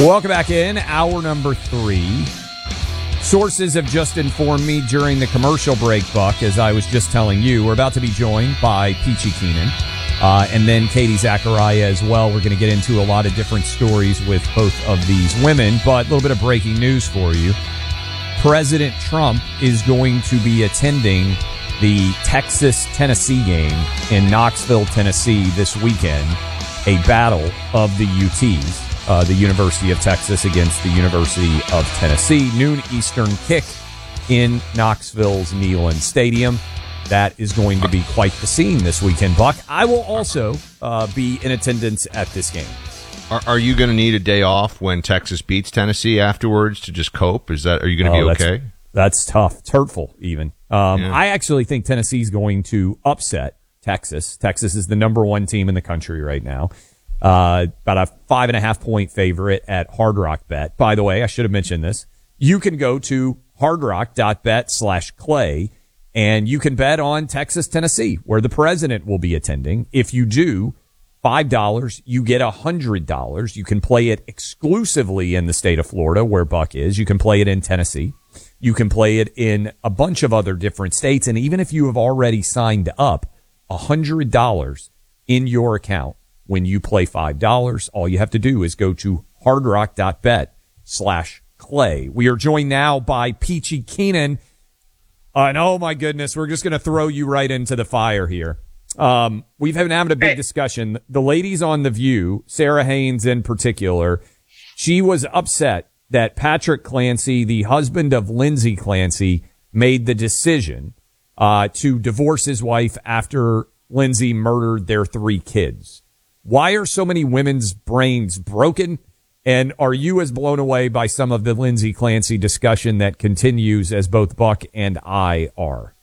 Welcome back in. Hour number 3. Sources have just informed me during the commercial break, Buck, as I was just telling you, we're about to be joined by Peachy Keenan and then Katie Zachariah as well. We're going to get into a lot of different stories with both of these women, but a little bit of breaking news for you. President Trump is going to be attending the Texas-Tennessee game in Knoxville, Tennessee this weekend, a battle of the UTs. The University of Texas against the University of Tennessee. Noon Eastern kick in Knoxville's Neyland Stadium. That is going to be quite the scene this weekend, Buck. I will also be in attendance at this game. Are you going to need a day off when Texas beats Tennessee afterwards to just cope? Are you going to be okay? That's tough. It's hurtful, even. I actually think Tennessee's going to upset Texas. Texas is the number 1 team in the country right now. About a 5.5-point favorite at Hard Rock Bet. By the way, I should have mentioned this. You can go to hardrock.bet/Clay and you can bet on Texas, Tennessee, where the president will be attending. If you do, $5, you get $100. You can play it exclusively in the state of Florida, where Buck is. You can play it in Tennessee. You can play it in a bunch of other different states. And even if you have already signed up, $100 in your account. When you play $5, all you have to do is go to hardrock.bet/Clay. We are joined now by Peachy Keenan. And oh my goodness, we're just going to throw you right into the fire here. We've been having a big discussion. The ladies on The View, Sarah Haynes in particular, she was upset that Patrick Clancy, the husband of Lindsay Clancy, made the decision to divorce his wife after Lindsay murdered their 3 kids. Why are so many women's brains broken? And are you as blown away by some of the Lindsay Clancy discussion that continues as both Buck and I are?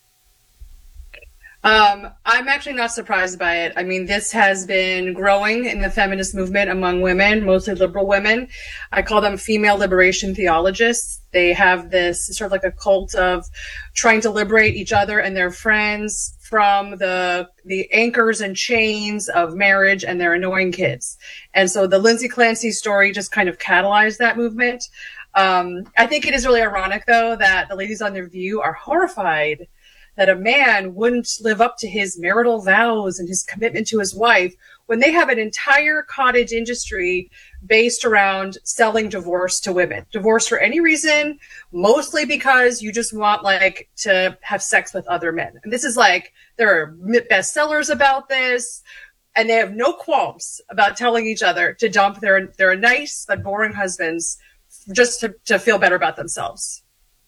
I'm actually not surprised by it. I mean, this has been growing in the feminist movement among women, mostly liberal women. I call them female liberation theologists. They have this sort of like a cult of trying to liberate each other and their friends from the anchors and chains of marriage and their annoying kids. And so the Lindsay Clancy story just kind of catalyzed that movement. I think it is really ironic, though, that the ladies on The View are horrified that a man wouldn't live up to his marital vows and his commitment to his wife when they have an entire cottage industry based around selling divorce to women. Divorce for any reason, mostly because you just want to have sex with other men. And this is there are bestsellers about this, and they have no qualms about telling each other to dump their nice but boring husbands just to feel better about themselves.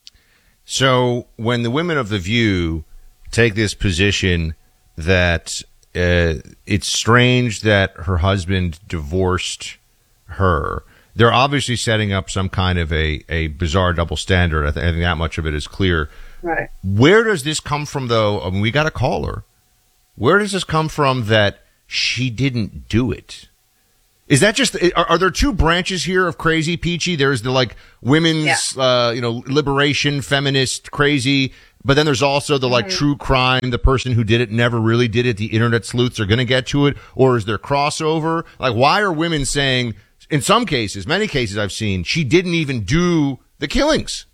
So when the women of The View take this position that it's strange that her husband divorced her, they're obviously setting up some kind of a bizarre double standard. I think that much of it is clear. Right. Where does this come from, though? I mean, we got to call her. Where does this come from that she didn't do it? Is that just, are there 2 branches here of crazy, Peachy? There's the women's, liberation, feminist crazy, but then there's also the true crime, the person who did it never really did it. The internet sleuths are going to get to it. Or is there crossover? Why are women saying, in some cases, many cases I've seen, she didn't even do the killings?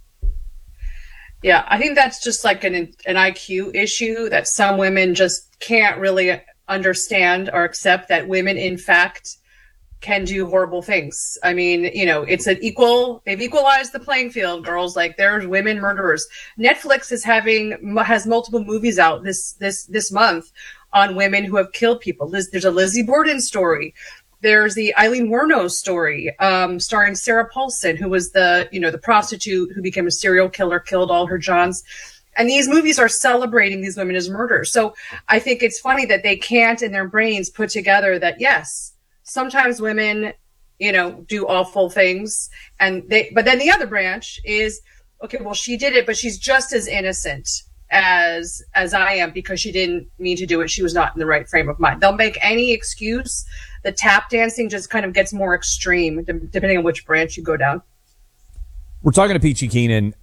Yeah, I think that's just an IQ issue that some women just can't really understand or accept, that women, in fact, can do horrible things. I mean, it's they've equalized the playing field, girls. There's women murderers. Netflix has multiple movies out this month on women who have killed people. There's a Lizzie Borden story. There's the Eileen Wuornos story, starring Sarah Paulson, who was the prostitute who became a serial killer, killed all her Johns. And these movies are celebrating these women as murderers. So I think it's funny that they can't in their brains put together that, yes, sometimes women, do awful things. But then the other branch is, okay, well, she did it, but she's just as innocent as I am because she didn't mean to do it. She was not in the right frame of mind. They'll make any excuse. The tap dancing just kind of gets more extreme depending on which branch you go down. We're talking to Peachy Keenan.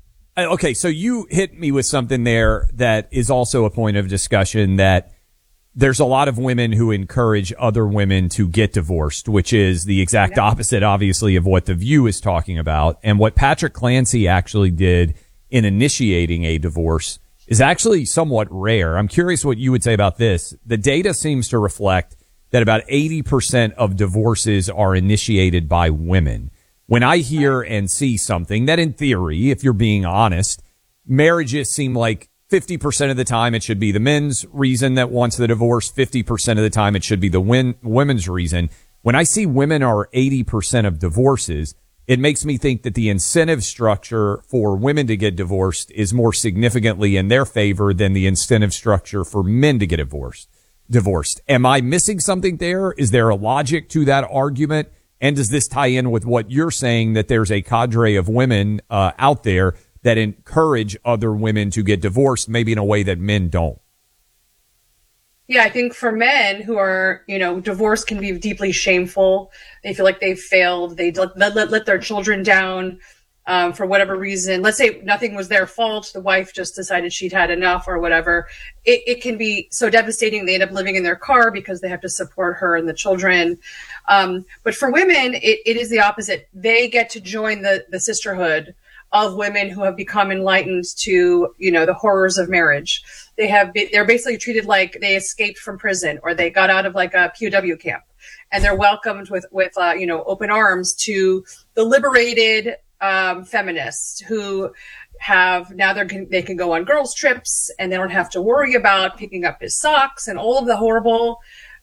Okay, so you hit me with something there that is also a point of discussion, that there's a lot of women who encourage other women to get divorced, which is the exact opposite, obviously, of what The View is talking about. And what Patrick Clancy actually did in initiating a divorce is actually somewhat rare. I'm curious what you would say about this. The data seems to reflect that about 80% of divorces are initiated by women. When I hear and see something that, in theory, if you're being honest, marriages seem like 50% of the time it should be the men's reason that wants the divorce. 50% of the time it should be the women's reason. When I see women are 80% of divorces, it makes me think that the incentive structure for women to get divorced is more significantly in their favor than the incentive structure for men to get divorced. Am I missing something there? Is there a logic to that argument? And does this tie in with what you're saying, that there's a cadre of women out there that encourage other women to get divorced, maybe in a way that men don't? Yeah, I think for men who are, divorce can be deeply shameful. They feel like they've failed. They let their children down for whatever reason. Let's say nothing was their fault. The wife just decided she'd had enough or whatever. It can be so devastating. They end up living in their car because they have to support her and the children. But for women, it is the opposite. They get to join the sisterhood of women who have become enlightened to, the horrors of marriage. They're basically treated like they escaped from prison, or they got out of like a POW camp, and they're welcomed with open arms to the liberated feminists who have now they can go on girls' trips, and they don't have to worry about picking up his socks and all of the horrible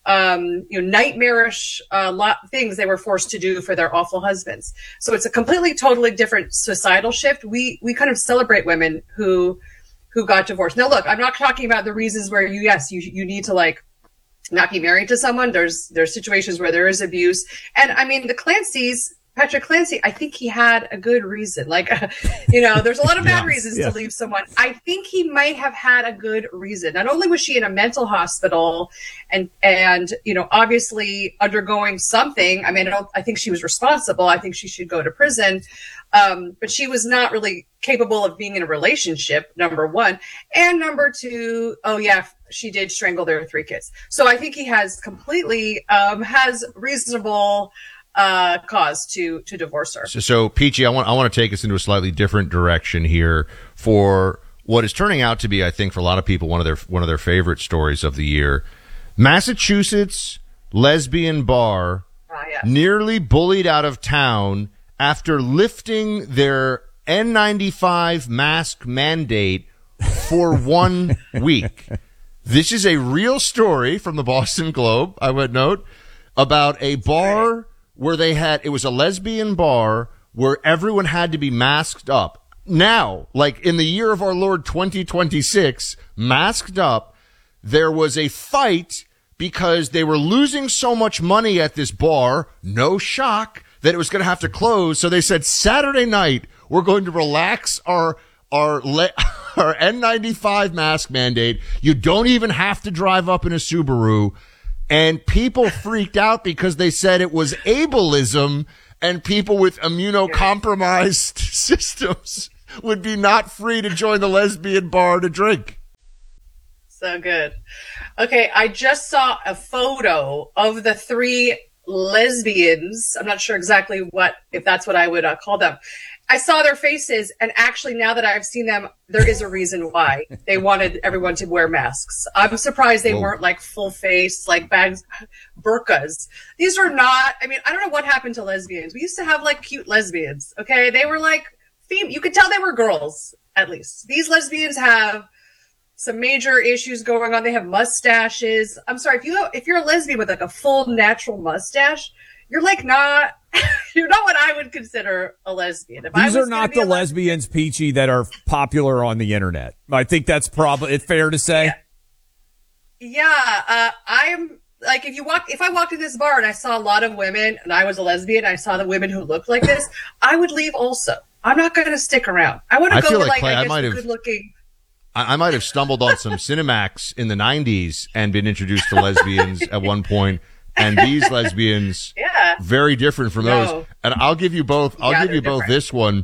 nightmarish things they were forced to do for their awful husbands. So it's a totally different societal shift. We kind of celebrate women who got divorced. Now, look, I'm not talking about the reasons where you need to like not be married to someone. There's situations where there is abuse, and I mean Patrick Clancy, I think he had a good reason. Like, there's a lot of bad reasons to leave someone. I think he might have had a good reason. Not only was she in a mental hospital and obviously undergoing something. I mean, I think she was responsible. I think she should go to prison. But she was not really capable of being in a relationship, number one. And number two, she did strangle their 3 kids. So I think he has has reasonable cause to divorce her. So Peachy, I want to take us into a slightly different direction here for what is turning out to be, I think, for a lot of people, one of their favorite stories of the year. Massachusetts lesbian bar nearly bullied out of town after lifting their N95 mask mandate for 1 week. This is a real story from the Boston Globe, I would note, about a bar where it was a lesbian bar where everyone had to be masked up. Now, like in the year of our Lord 2026, masked up, there was a fight because they were losing so much money at this bar, no shock, that it was going to have to close. So they said, Saturday night, we're going to relax our N95 mask mandate. You don't even have to drive up in a Subaru. And people freaked out because they said it was ableism, and people with immunocompromised systems would be not free to join the lesbian bar to drink. So good. Okay, I just saw a photo of the 3 lesbians. I'm not sure exactly if that's what I would call them. I saw their faces, and actually now that I've seen them, there is a reason why they wanted everyone to wear masks. I'm surprised they weren't like full face, like bags, burqas. These are not, I don't know what happened to lesbians. We used to have like cute lesbians, okay? They were like, you could tell they were girls, at least. These lesbians have some major issues going on. They have mustaches. I'm sorry, if you're a lesbian with like a full natural mustache, you're like not, you're not what I would consider a lesbian. These are not the lesbians, Peachy, that are popular on the internet. I think that's probably fair to say. Yeah. I'm like, if I walked in this bar and I saw a lot of women and I was a lesbian, I saw the women who looked like this, I would leave also. I'm not going to stick around. I want to go like Clay, good looking. I might have stumbled on some Cinemax in the 90s and been introduced to lesbians at one point. And these lesbians, very different from those. And I'll give you both. I'll give you both this one.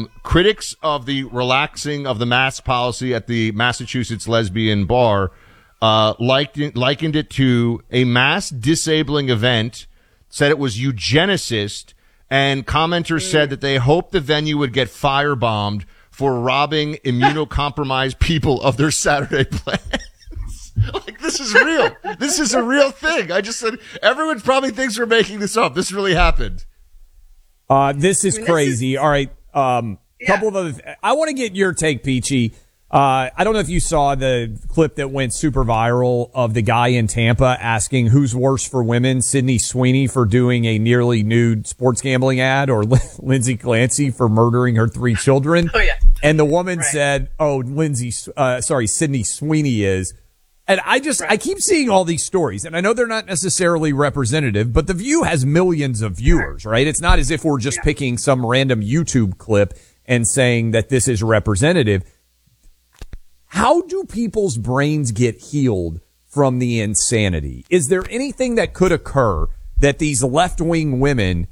Critics of the relaxing of the mask policy at the Massachusetts lesbian bar likened it to a mass disabling event, said it was eugenicist, and commenters said that they hoped the venue would get firebombed for robbing immunocompromised people of their Saturday plans. Like, this is real. This is a real thing. I just said, everyone probably thinks we're making this up. This really happened. This is crazy. All right. Couple of other, I want to get your take, Peachy. I don't know if you saw the clip that went super viral of the guy in Tampa asking who's worse for women, Sydney Sweeney for doing a nearly nude sports gambling ad or Lindsay Clancy for murdering her 3 children. Oh, yeah. And the woman said, Sydney Sweeney is. And I keep seeing all these stories, and I know they're not necessarily representative, but The View has millions of viewers, right? It's not as if we're just picking some random YouTube clip and saying that this is representative. How do people's brains get healed from the insanity? Is there anything that could occur that these left-wing women,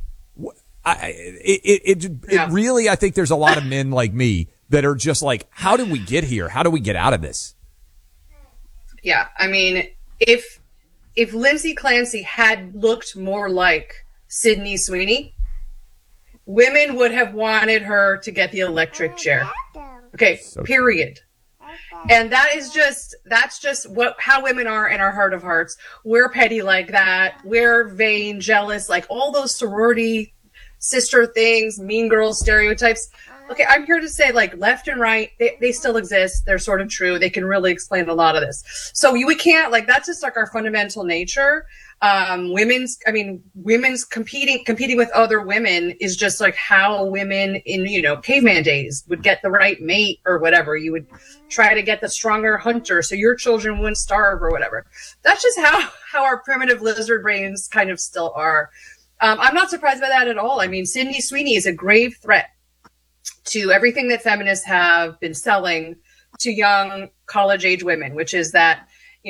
really, I think there's a lot of men like me that are just like, how did we get here? How do we get out of this? Yeah, I mean, if Lindsay Clancy had looked more like Sydney Sweeney, women would have wanted her to get the electric chair. Okay, period. And that's just how women are in our heart of hearts. We're petty like that. We're vain, jealous, like all those sorority sister things, mean girl stereotypes. Okay, I'm here to say, like, left and right, they still exist. They're sort of true. They can really explain a lot of this. So we can't, like, that's just like our fundamental nature. Women's competing with other women is just like how women in, caveman days would get the right mate or whatever. You would try to get the stronger hunter so your children wouldn't starve or whatever. That's just how our primitive lizard brains kind of still are. I'm not surprised by that at all. I mean, Sydney Sweeney is a grave threat to everything that feminists have been selling to young college-age women, which is that,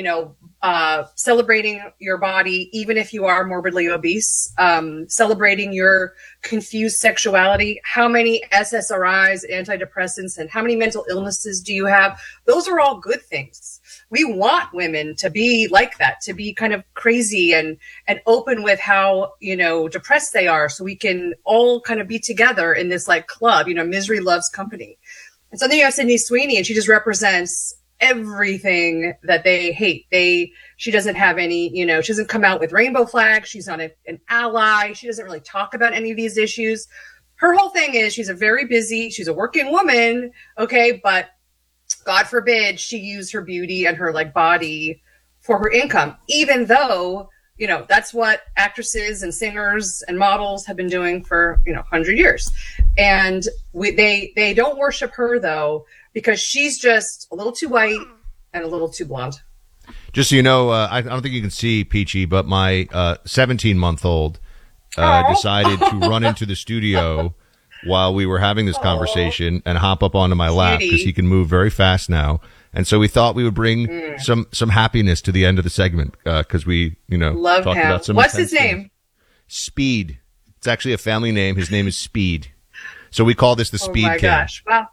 celebrating your body, even if you are morbidly obese, celebrating your confused sexuality, how many SSRIs, antidepressants, and how many mental illnesses do you have? Those are all good things. We want women to be like that, to be kind of crazy and open with how, depressed they are, so we can all kind of be together in this like club, misery loves company. And so then you have Sydney Sweeney, and she just represents everything that they hate. She doesn't have any, she doesn't come out with rainbow flags. She's not an ally. She doesn't really talk about any of these issues. Her whole thing is she's she's a working woman. Okay. But God forbid she use her beauty and her like body for her income, even though, that's what actresses and singers and models have been doing for, 100 years. And they don't worship her though, because she's just a little too white and a little too blonde. Just so you know, I don't think you can see Peachy, but my 17-month-old decided to run into the studio while we were having this conversation and hop up onto my lap because he can move very fast now. And so we thought we would bring some happiness to the end of the segment because we, love talked him. about some. What's his name? Speed. It's actually a family name. His name is Speed. So we call this the Speed King. Oh my gosh! Wow,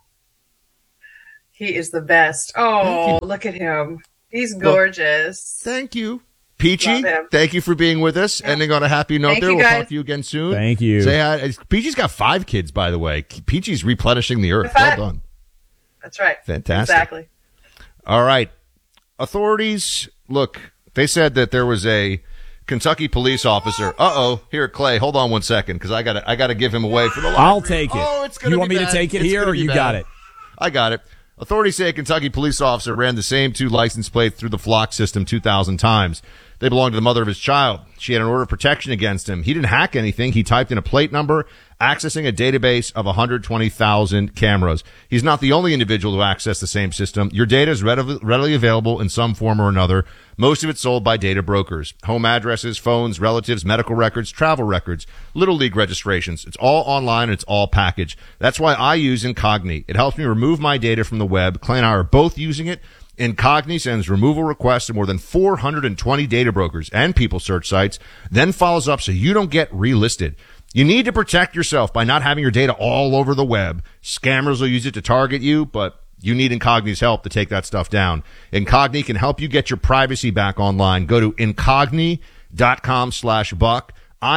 he is the best. Oh, look at him. He's gorgeous. Well, thank you. Peachy, thank you for being with us. Yeah. Ending on a happy note there. We'll talk to you again soon. Thank you. Say hi. Peachy's got 5 kids, by the way. Peachy's replenishing the earth. Well done. That's right. Fantastic. Exactly. All right. Authorities, look, they said that there was a Kentucky police officer. Here, Clay, hold on 1 second, because I gotta give him away for the live. I'll take it. Oh, it's gonna You want me to take it here, or you got it? I got it. Authorities say a Kentucky police officer ran the same 2 license plates through the Flock system 2,000 times. They belonged to the mother of his child. She had an order of protection against him. He didn't hack anything. He typed in a plate number, accessing a database of 120,000 cameras. He's not the only individual who accessed the same system. Your data is readily available in some form or another. Most of it's sold by data brokers. Home addresses, phones, relatives, medical records, travel records, Little League registrations. It's all online and it's all packaged. That's why I use Incogni. It helps me remove my data from the web. Clay and I are both using it. Incogni sends removal requests to more than 420 data brokers and people search sites, then follows up so you don't get relisted. You need to protect yourself by not having your data all over the web. Scammers will use it to target you, but you need Incogni's help to take that stuff down. Incogni can help you get your privacy back online. Go to incogni.com/buck.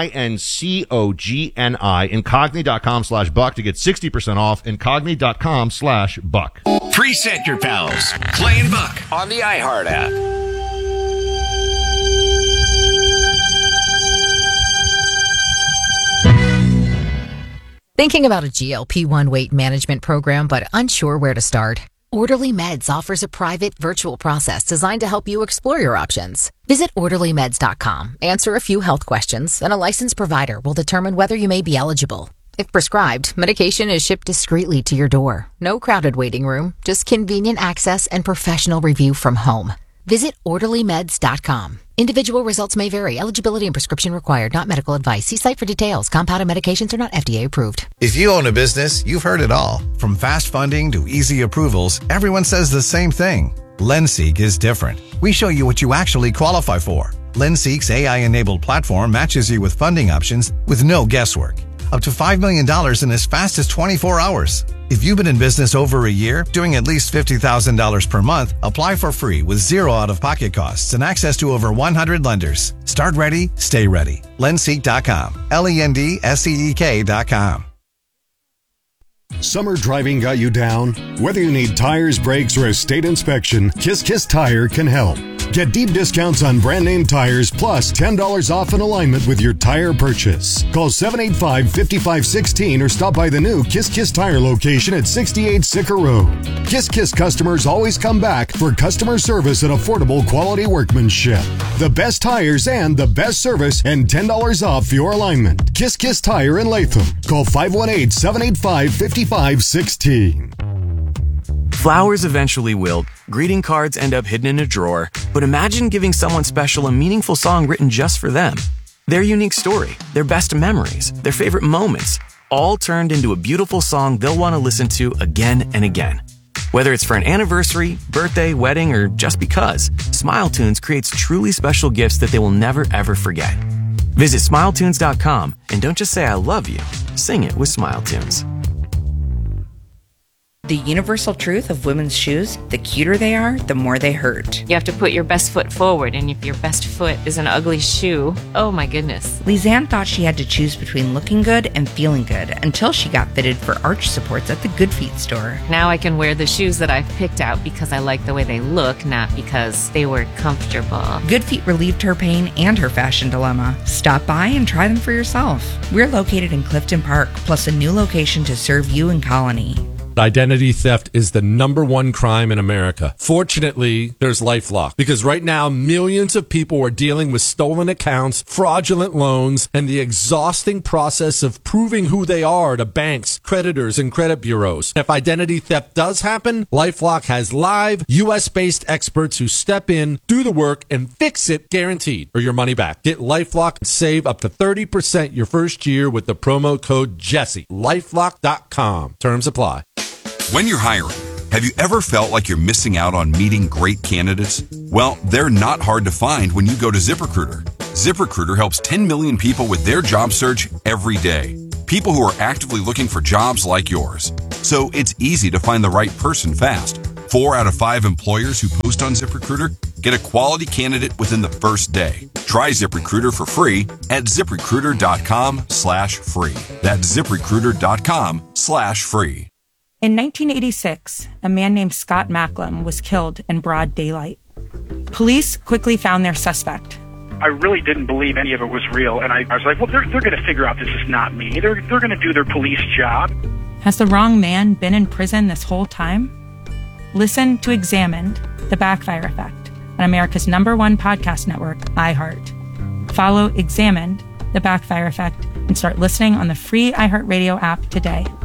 INCOGNI, incogni.com/buck to get 60% off, incogni.com/buck. Preset your pals. Clay and Buck on the iHeart app. Thinking about a GLP-1 weight management program but unsure where to start? Orderly Meds offers a private virtual process designed to help you explore your options. Visit orderlymeds.com, answer a few health questions, and a licensed provider will determine whether you may be eligible. If prescribed, medication is shipped discreetly to your door. No crowded waiting room, just convenient access and professional review from home. Visit orderlymeds.com. Individual results may vary. Eligibility and prescription required. Not medical advice. See site for details. Compounded medications are not FDA approved. If you own a business, you've heard it all. From fast funding to easy approvals, everyone says the same thing. LendSeek is different. We show you what you actually qualify for. LendSeek's AI-enabled platform matches you with funding options with no guesswork. Up to $5 million in as fast as 24 hours. If you've been in business over a year, doing at least $50,000 per month, apply for free with zero out-of-pocket costs and access to over 100 lenders. Start ready, stay ready. Lendseek.com. LENDSEEK.com. Summer driving got you down? Whether you need tires, brakes, or a state inspection, Kiss Tire can help. Get deep discounts on brand name tires plus $10 off an alignment with your tire purchase. Call 785-5516 or stop by the new Kiss Tire location at 68 Sicker Road. Kiss customers always come back for customer service and affordable quality workmanship. The best tires and the best service and $10 off your alignment. Kiss Tire in Latham. Call 518-785-5516. Flowers eventually wilt, greeting cards end up hidden in a drawer, but imagine giving someone special a meaningful song written just for them. Their unique story, their best memories, their favorite moments, all turned into a beautiful song they'll want to listen to again and again. Whether it's for an anniversary, birthday, wedding, or just because, SmileTunes creates truly special gifts that they will never ever forget. Visit SmileTunes.com and don't just say I love you, sing it with SmileTunes. The universal truth of women's shoes, the cuter they are, the more they hurt. You have to put your best foot forward, and if your best foot is an ugly shoe, oh my goodness. Lisanne thought she had to choose between looking good and feeling good until she got fitted for arch supports at the Good Feet store. Now I can wear the shoes that I've picked out because I like the way they look, not because they were comfortable. Good Feet relieved her pain and her fashion dilemma. Stop by and try them for yourself. We're located in Clifton Park, plus a new location to serve you in Colony. Identity theft is the #1 crime in America. Fortunately, there's LifeLock, because right now millions of people are dealing with stolen accounts, fraudulent loans, and the exhausting process of proving who they are to banks, creditors, and credit bureaus. If identity theft does happen, LifeLock has live, U.S.-based experts who step in, do the work, and fix it, guaranteed, or your money back. Get LifeLock and save up to 30% your first year with the promo code Jesse. LifeLock.com. Terms apply. When you're hiring, have you ever felt like you're missing out on meeting great candidates? Well, they're not hard to find when you go to ZipRecruiter. ZipRecruiter helps 10 million people with their job search every day. People who are actively looking for jobs like yours. So it's easy to find the right person fast. 4 out of 5 employers who post on ZipRecruiter get a quality candidate within the first day. Try ZipRecruiter for free at ZipRecruiter.com/free. That's ZipRecruiter.com/free. In 1986, a man named Scott Macklem was killed in broad daylight. Police quickly found their suspect. I really didn't believe any of it was real, and I was like, well, they're going to figure out this is not me. They're going to do their police job. Has the wrong man been in prison this whole time? Listen to Examined, The Backfire Effect, on America's #1 podcast network, iHeart. Follow Examined, The Backfire Effect, and start listening on the free iHeartRadio app today.